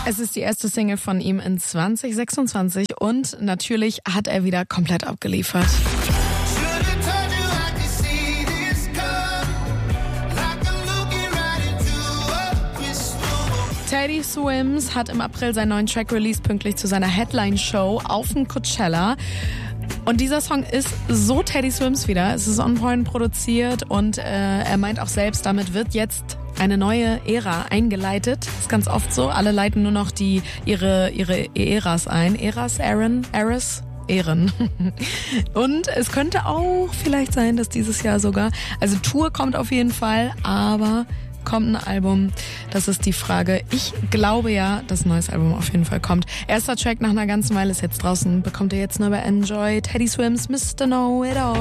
Es ist die erste Single von ihm in 2026 und natürlich hat er wieder komplett abgeliefert. Teddy Swims hat im April seinen neuen Track released, pünktlich zu seiner Headline-Show auf dem Coachella. Und dieser Song ist so Teddy Swims wieder. Es ist on point produziert und er meint auch selbst, damit wird jetzt eine neue Ära eingeleitet. Das ist ganz oft so. Alle leiten nur noch ihre Äras ein. Äras, Eras. Ehren. Und es könnte auch vielleicht sein, dass dieses Jahr sogar, also Tour kommt auf jeden Fall, aber kommt ein Album? Das ist die Frage. Ich glaube ja, dass ein neues Album auf jeden Fall kommt. Erster Track nach einer ganzen Weile ist jetzt draußen, bekommt ihr jetzt nur bei Enjoy. Teddy Swims, Mr. Know It All.